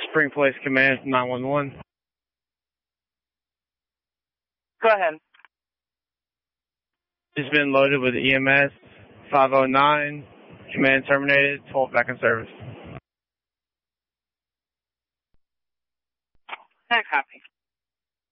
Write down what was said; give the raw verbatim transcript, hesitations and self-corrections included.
Spring Place Command nine one one. Go ahead. It's been loaded with E M S five oh nine. Command terminated. twelve back in service. I copy.